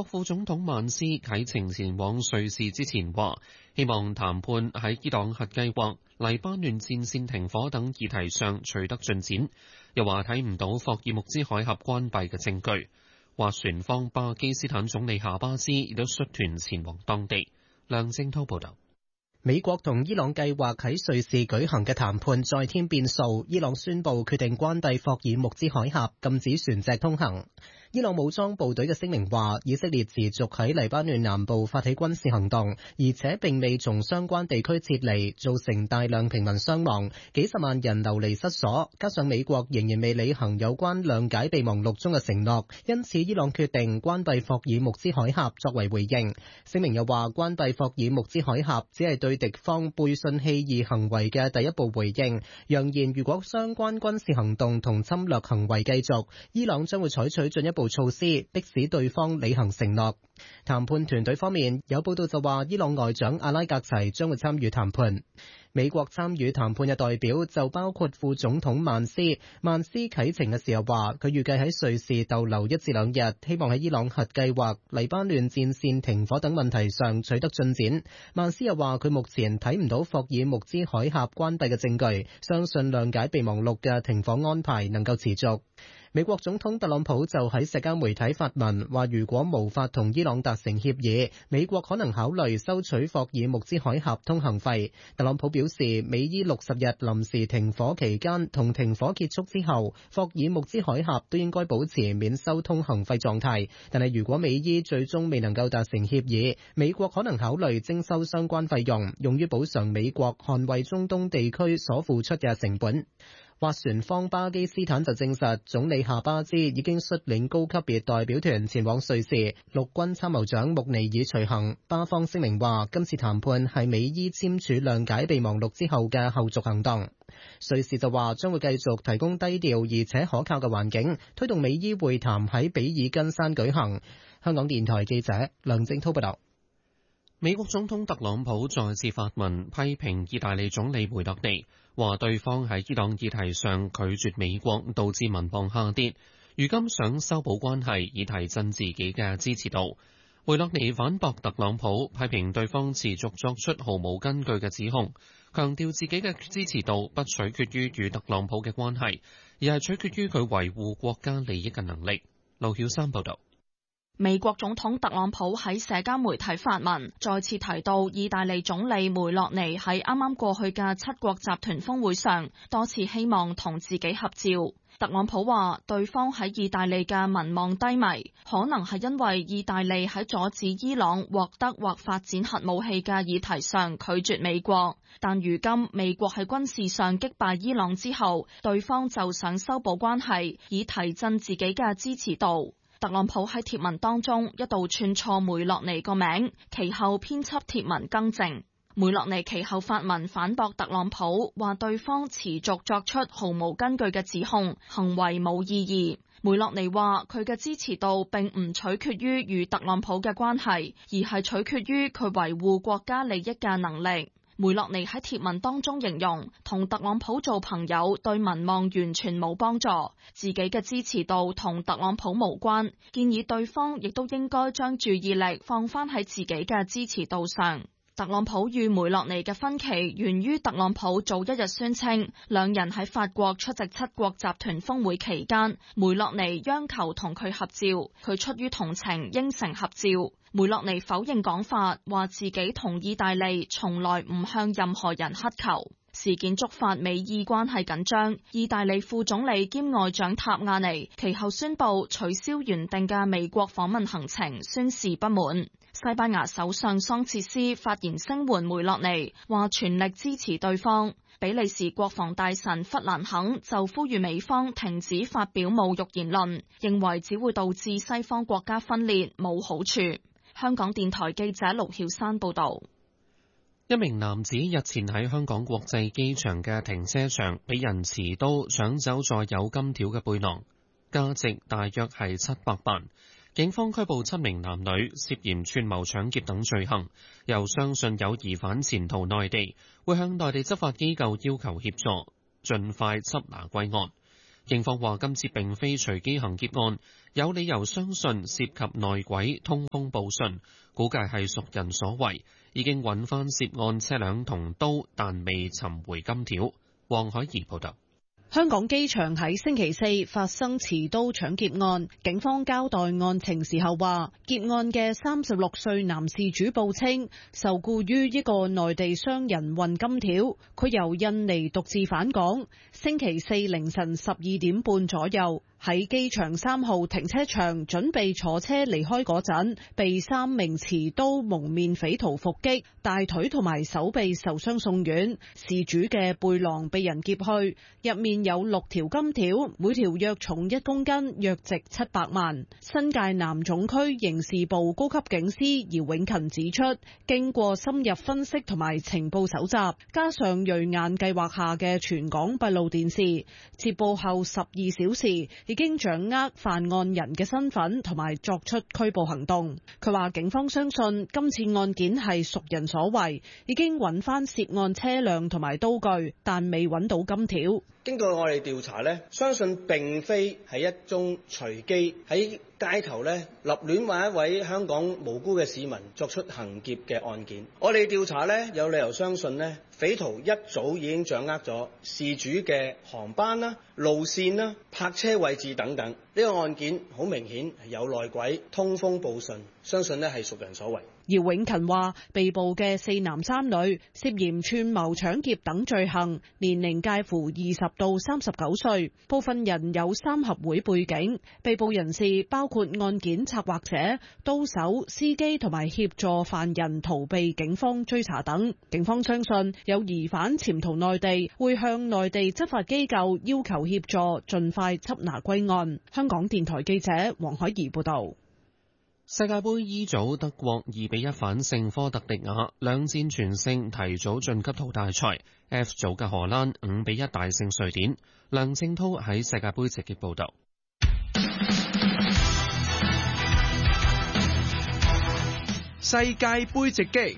國副總統曼斯啟程前往瑞士之前話，希望談判喺伊朗核計劃、黎巴嫩戰線停火等議題上取得進展，又話睇唔到霍爾木茲海峽關閉嘅證據。斡旋方巴基斯坦總理夏巴斯亦都率團前往當地。梁正滔報導。 美國同伊朗計劃喺瑞士舉行嘅談判再添變數，伊朗宣布決定關閉霍爾木茲海峽，禁止船隻通行。伊朗武裝部隊嘅聲明話，以色列持續喺黎巴嫩南部發起軍事行動，而且並未從相關地區撤離，造成大量平民傷亡，幾十萬人流離失所。加上美國仍然未履行有關諒解備忘錄中嘅承諾，因此伊朗決定關閉霍爾木茲海峽作為回應。聲明又話，關閉霍爾木茲海峽只係對敵方背信棄義行為嘅第一步回應，揚言如果相關軍事行動同侵略行為繼續，伊朗將會採取進一步措施，迫使對方履行承諾。談判團隊方面有報道就話，伊朗外長阿拉格齊將會參與談判。美國參與談判嘅代表就包括副總統曼斯。曼斯啟程嘅時候話，佢預計喺瑞士逗留1至2日，希望喺伊朗核計劃、黎巴嫩戰線停火等問題上取得進展。曼斯又話，佢目前睇唔到霍爾木茲海峽關閉嘅證據，相信諒解備忘錄嘅停火安排能夠持續。美國總統特朗普就喺社交媒體發文話，如果無法同伊朗達成協議，美國可能考慮收取霍爾木茲海峽通行費。特朗普表示，美伊60日臨時停火期間同停火結束之後，霍爾木茲海峽都應該保持免收通行費狀態。但係如果美伊最終未能夠達成協議，美國可能考慮徵收相關費用，用於補償美國捍衛中東地區所付出嘅成本。斡旋方巴基斯坦就證實，總理夏巴茲已經率領高級別代表團前往瑞士，陸軍參謀長穆尼爾隨行。巴方聲明話，今次談判係美伊簽署諒解備忘錄之後嘅後續行動。瑞士就話將會繼續提供低調而且可靠嘅環境，推動美伊會談喺比爾根山舉行。香港電台記者梁正滔報道。 美國總統特朗普再次發文批評意大利總理梅洛尼，話對方喺伊朗議題上拒絕美國，導致民望下跌。如今想修補關係，以提振自己嘅支持度。梅洛尼反駁特朗普，批評對方持續作出毫無根據嘅指控，強調自己嘅支持度不取決於與特朗普嘅關係，而係取決於佢維護國家利益嘅能力。劉曉山報道。 美國總統特朗普喺社交媒體發文，再次提到意大利總理梅洛尼喺啱啱過去嘅七國集團峰會上，多次希望同自己合照。特朗普話，對方喺意大利嘅民望低迷，可能係因為意大利喺阻止伊朗獲得或發展核武器嘅議題上拒絕美國。但如今美國喺軍事上擊敗伊朗之後，對方就想修補關係，以提振自己嘅支持度。特朗普喺貼文當中一度串錯梅洛尼個名，其後編輯貼文更正。梅洛尼其後發文反駁特朗普，話對方持續作出毫無根據嘅指控，行為冇意義。梅洛尼話佢嘅支持度並唔取決於與特朗普嘅關係，而係取決於佢維護國家利益嘅能力。梅洛尼喺貼文當中形容，同特朗普做朋友對民望完全冇幫助，自己嘅支持度同特朗普無關，建議對方亦都應該將注意力放返喺自己嘅支持度上。特朗普與梅洛尼嘅分歧源於特朗普早一日宣稱，兩人喺法國出席七國集團峰會期間，梅洛尼央求同佢合照，佢出於同情應承合照。梅洛尼否認講法，話自己同意大利從來唔向任何人乞求。事件觸發美意關係緊張，意大利副總理兼外長塔亞尼其後宣布取消原定嘅美國訪問行程，宣示不滿。西班牙首相桑切斯發言聲援梅洛尼，話全力支持對方。比利時國防大臣弗蘭肯就呼籲美方停止發表侮辱言論，認為只會導致西方國家分裂，冇好處。香港電台記者盧曉山報道。 一名男子日前喺香港國際機場嘅停車場俾人持刀搶走載有金條嘅背囊，價值大約係700萬。警方拘捕7名男女，涉嫌串謀搶劫等罪行，又相信有疑犯潛逃內地，會向內地執法機構要求協助，盡快緝拿歸案。 警方話今次並非隨機行劫案，有理由相信涉及內鬼通風報信，估計係熟人所為，已經揾返涉案車輛同刀，但未尋回金條。黃海怡報導。 香港機場喺星期四發生持刀搶劫案，警方交代案情時候話，劫案嘅36歲男事主報稱，受僱於一個內地商人運金條，佢由印尼獨自返港，星期四凌晨12點半左右，喺機場3號停車場準備坐車離開嗰陣，被3名持刀蒙面匪徒伏擊，大腿同埋手臂受傷送院。事主嘅背囊被人劫去，入面有6條金條，每條約重1公斤，約值700萬。新界南總區刑事部高級警司姚永勤指出，經過深入分析同埋情報搜集，加上銳雁計劃下嘅全港閉路電視，接報後12小時，已經掌握犯案人嘅身份同埋作出拘捕行動。佢話警方相信今次案件係熟人所為，已經揾翻涉案車輛同埋刀具，但未揾到金條。 經過我哋調查呢，相信並非係一宗隨機喺街頭呢立亂為一位香港無辜嘅市民作出行劫嘅案件。我哋調查呢，有理由相信呢，匪徒一早已經掌握咗事主嘅航班啦、路線啦、泊車位置等等。呢個案件好明顯係有內鬼通風報信，相信呢係熟人所為。 姚永勤話，被捕嘅4男3女涉嫌串謀搶劫等罪行，年齡介乎20到39歲，部分人有3合會背景。被捕人士包括案件策劃者、刀手、司機同埋協助犯人逃避警方追查等。警方相信有疑犯潛逃內地，會向內地執法機構要求協助，盡快緝拿歸案。香港電台記者黃海怡報道。 世界盃 E 組德國2-1反勝科特迪瓦，兩戰全勝，提早晉級淘汰賽。F 組嘅荷蘭5-1大勝瑞典。梁正濤喺世界盃直擊報道。 世界盃直擊。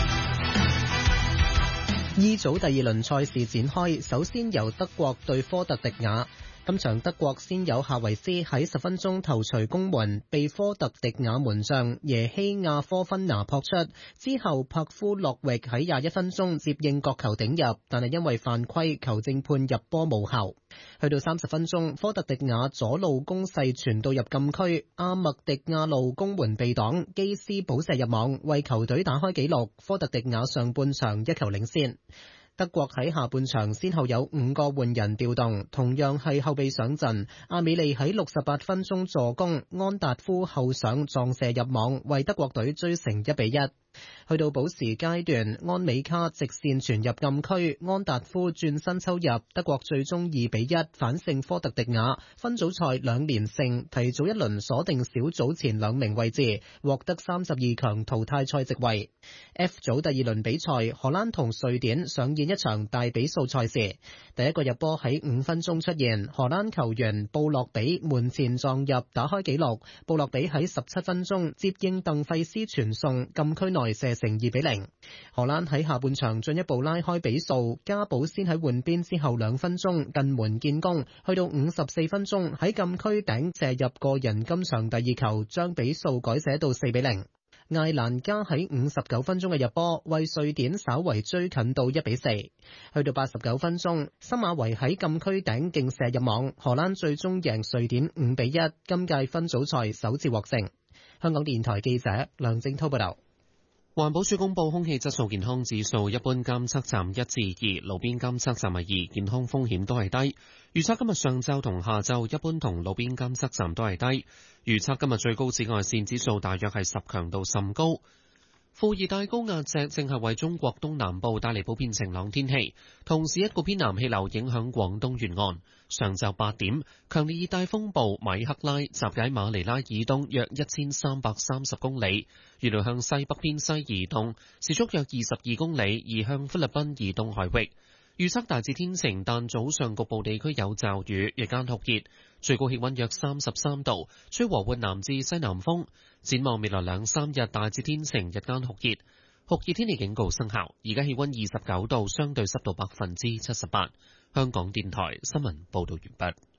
E 組第二輪賽事展開，首先由德國對科特迪瓦。今場德國先有夏維斯喺10分鐘頭槌攻門，被科特迪瓦門將耶希亞科芬拿撲出，之後柏夫洛域喺21分鐘接應角球頂入，但係因為犯規，球證判入波無效。去到30分鐘，科特迪瓦左路攻勢傳到入禁區，阿麥迪亞路攻門被擋，基斯補射入網，為球隊打開紀錄。科特迪瓦上半場1球領先。德國喺下半場先後有5個換人調動，同樣係後備上陣。阿美利喺68分鐘助攻，安達夫後上撞射入網，為德國隊追成1-1。去到補時階段，安美卡直線傳入禁區，安達夫轉身抽入，德國最終2-1反勝科特迪瓦，分組賽2連勝，提早一輪鎖定小組前2名位置，獲得32強淘汰賽席位。F 組第二輪比賽，荷蘭同瑞典上演一場大比數賽事。第一個入波喺5分鐘出現，荷蘭球員布洛比門前撞入打開紀錄。布洛比喺17分鐘接應鄧費斯傳送，禁區內射成2-0。荷蘭喺下半場進一步拉開比數，加寶先喺換邊之後2分鐘近門建功，去到54分鐘喺禁區頂射入個人今場第2球，將比數改寫到4-0。艾蘭加喺59分鐘嘅入波，為瑞典稍為追近到1-4。去到89分鐘，森馬維喺禁區頂勁射入網，荷蘭最終贏瑞典5-1，今屆分組賽首次獲勝。香港電台記者梁正濤報道。 環保署公布空氣質素健康指數，一般監測站1至2，路邊監測站係2，健康風險都係低。預測今日上晝同下晝一般同路邊監測站都係低。預測今日最高紫外線指數大約係10，強度甚高。副熱帶高壓脊正係為中國東南部帶嚟普遍晴朗天氣，同時一股偏南氣流影響廣東沿岸。上晝8點，強烈熱帶風暴米克拉集結喺馬尼拉以東約1330公里，預料向西北偏西移動，時速約22公里，移向菲律賓以東海域。預測大致天晴，但早上局部地區有驟雨，日間酷熱，最高氣溫約33度，吹和緩南至西南風。展望未來2-3日大致天晴，日間酷熱，酷熱天氣警告生效。而家氣溫29度，相對濕度78%。香港電台新聞報道完畢。